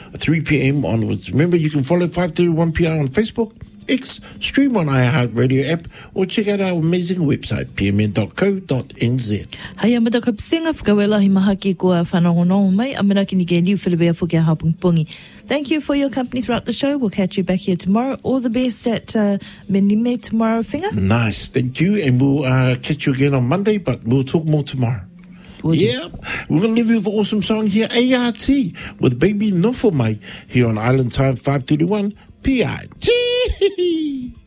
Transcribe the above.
3 p.m. onwards. Remember, you can follow 531 PR on Facebook, X, stream on iHeartRadio app, or check out our amazing website, pmn.co.nz. Hai amata ka pisenga whakawelahi maha ki kua whanongonongo mai, amana ki ni ke liu whilebea whuki a haupungi. Thank you for your company throughout the show. We'll catch you back here tomorrow. All the best at Menime tomorrow, Whinga. Nice, thank you, and we'll catch you again on Monday, but we'll talk more tomorrow. Yeah, we're going to leave you with an awesome song here, ART, with Baby Nofo Mai, here on Island Time 531 PIT.